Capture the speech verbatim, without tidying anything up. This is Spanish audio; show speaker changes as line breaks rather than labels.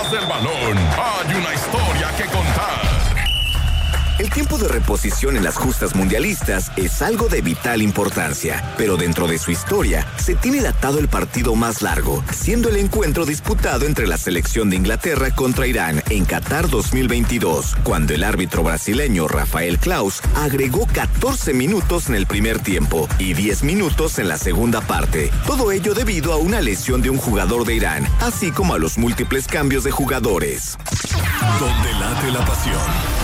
detrás del balón hay una historia que contar.
El tiempo de reposición en las justas mundialistas es algo de vital importancia, pero dentro de su historia se tiene datado el partido más largo, siendo el encuentro disputado entre la selección de Inglaterra contra Irán en Qatar dos mil veintidós, cuando el árbitro brasileño Rafael Claus agregó catorce minutos en el primer tiempo y diez minutos en la segunda parte. Todo ello debido a una lesión de un jugador de Irán, así como a los múltiples cambios de jugadores.
Donde late la pasión.